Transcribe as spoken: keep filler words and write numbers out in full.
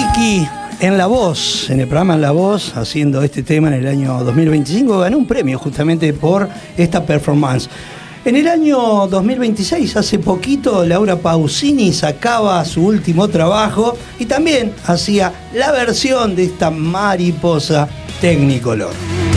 Ricky en La Voz, en el programa En La Voz, haciendo este tema en el año dos mil veinticinco, ganó un premio justamente por esta performance. En el año dos mil veintiséis, hace poquito, Laura Pausini sacaba su último trabajo y también hacía la versión de esta mariposa Technicolor.